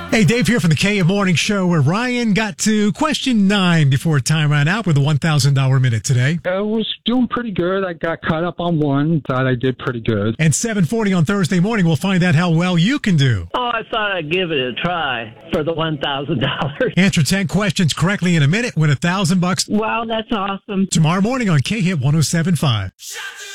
Hey, Dave here from the KM Morning Show, where Ryan got to question 9 before time ran out with a $1,000 minute today. I was doing pretty good. I got caught up on one. Thought I did pretty good. And 7:40 on Thursday morning, we'll find out how well you can do. Oh, I thought I'd give it a try for the $1,000. Answer 10 questions correctly in a minute, win $1,000. Wow, that's awesome. Tomorrow morning on KHIT 107.5.